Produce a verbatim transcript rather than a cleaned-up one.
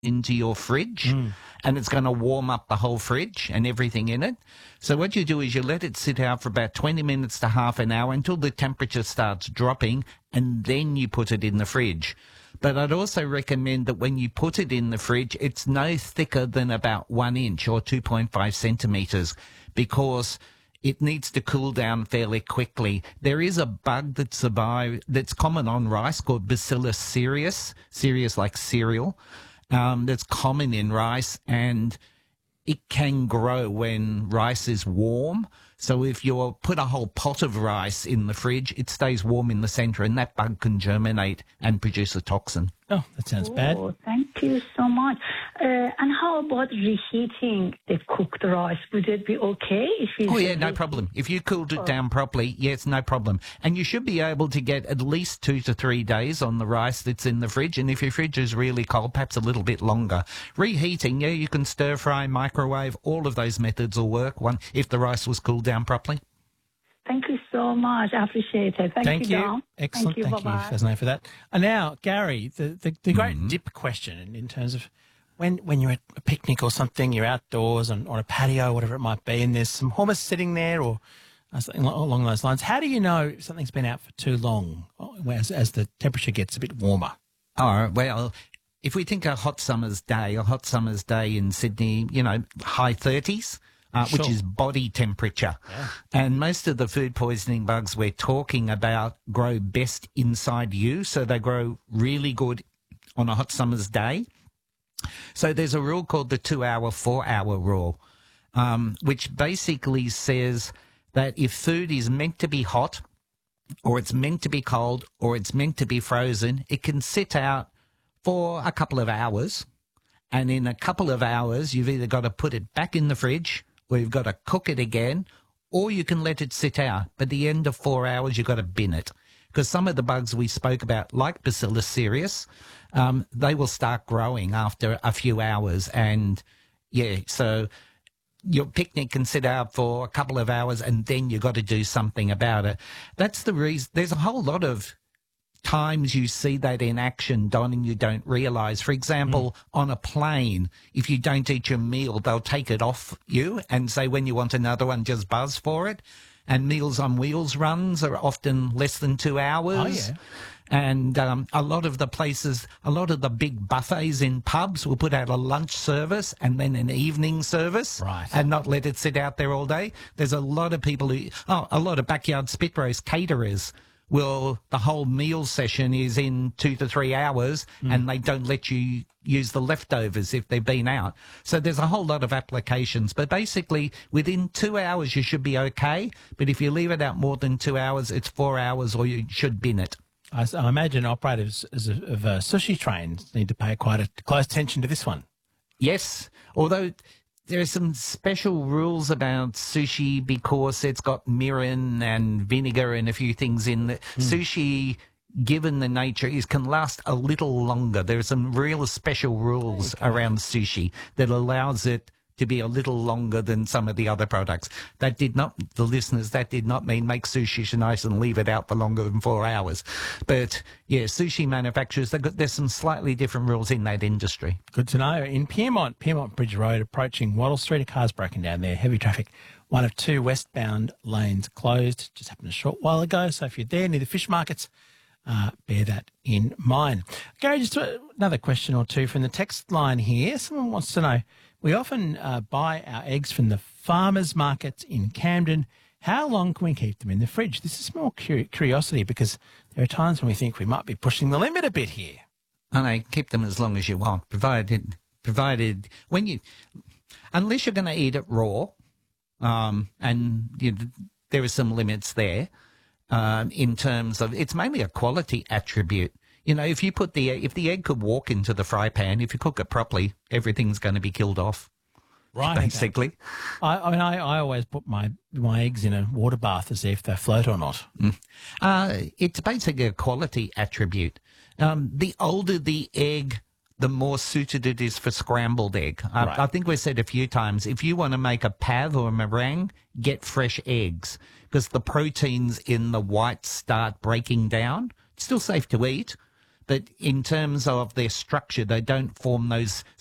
into your fridge mm. and it's going to warm up the whole fridge and everything in it. So what you do is you let it sit out for about twenty minutes to half an hour until the temperature starts dropping, and then you put it in the fridge. But I'd also recommend that when you put it in the fridge, it's no thicker than about one inch or two point five centimetres, because it needs to cool down fairly quickly. There is a bug that survive, that's common on rice called Bacillus cereus, cereus like cereal, um, that's common in rice, and it can grow when rice is warm. So if you put a whole pot of rice in the fridge, it stays warm in the centre, and that bug can germinate and produce a toxin. Oh, that sounds oh, bad. Thank you so much. Uh, and how about reheating the cooked rice? Would it be okay if you... Oh, yeah, no problem. If you cooled it oh. down properly, yes, no problem. And you should be able to get at least two to three days on the rice that's in the fridge. And if your fridge is really cold, perhaps a little bit longer. Reheating, yeah, you can stir fry, microwave, all of those methods will work one if the rice was cooled down properly. Thank you so much. I appreciate it. Thank, Thank you, you. Don. Excellent. Thank you, Thank you, bye-bye. Fasno, for that. And now, Gary, the, the, the great mm. dip question in terms of when, when you're at a picnic or something, you're outdoors on, on a patio, whatever it might be, and there's some hummus sitting there or uh, something along those lines. How do you know if something's been out for too long as, as the temperature gets a bit warmer? Oh, well, if we think a hot summer's day, a hot summer's day in Sydney, you know, high thirties, Uh, sure. which is body temperature. Yeah. And most of the food poisoning bugs we're talking about grow best inside you, so they grow really good on a hot summer's day. So there's a rule called the two-hour, four-hour rule, um, which basically says that if food is meant to be hot, or it's meant to be cold, or it's meant to be frozen, it can sit out for a couple of hours. And in a couple of hours, you've either got to put it back in the fridge, or you've got to cook it again, or you can let it sit out. But at the end of four hours, you've got to bin it. Because some of the bugs we spoke about, like Bacillus cereus, um, they will start growing after a few hours. And, yeah, so your picnic can sit out for a couple of hours, and then you've got to do something about it. That's the reason. There's a whole lot of times you see that in action, Don, and you don't realise. For example, mm. on a plane, if you don't eat your meal, they'll take it off you and say when you want another one, just buzz for it. And Meals on Wheels runs are often less than two hours. Oh, yeah. And um, a lot of the places, a lot of the big buffets in pubs will put out a lunch service and then an evening service, right, and not let it sit out there all day. There's a lot of people who, oh, a lot of backyard spit roast caterers. Well, the whole meal session is in two to three hours mm. and they don't let you use the leftovers if they've been out. So there's a whole lot of applications. But basically, within two hours, you should be okay. But if you leave it out more than two hours, it's four hours or you should bin it. I, I imagine operators of uh, sushi trains need to pay quite a close attention to this one. Yes, although there are some special rules about sushi because it's got mirin and vinegar and a few things in it. Mm. Sushi, given the nature, is can last a little longer. There are some real special rules okay. around sushi that allows it to be a little longer than some of the other products. That did not, the listeners, that did not mean make sushi nice and leave it out for longer than four hours. But, yeah, sushi manufacturers, got, there's some slightly different rules in that industry. Good to know. In Pyrmont, Pyrmont Bridge Road, approaching Wattle Street, a car's broken down there, heavy traffic. One of two westbound lanes closed, just happened a short while ago. So if you're there near the fish markets, uh, bear that in mind. Gary, just another question or two from the text line here. Someone wants to know, we often uh, buy our eggs from the farmers markets in Camden. How long can we keep them in the fridge? This is more cur- curiosity because there are times when we think we might be pushing the limit a bit here. I know, keep them as long as you want, provided, provided when you, unless you're going to eat it raw, um, and you, there are some limits there, um, in terms of, it's mainly a quality attribute. You know, if you put the, if the egg could walk into the fry pan, if you cook it properly, everything's going to be killed off. Right. Basically. Okay. I, I mean, I, I always put my, my eggs in a water bath to see if they float or not. Mm. Uh, it's basically a quality attribute. Um, the older the egg, the more suited it is for scrambled egg. I, right. I think we've said a few times, if you want to make a pav or a meringue, get fresh eggs because the proteins in the whites start breaking down. It's still safe to eat, but in terms of their structure, they don't form those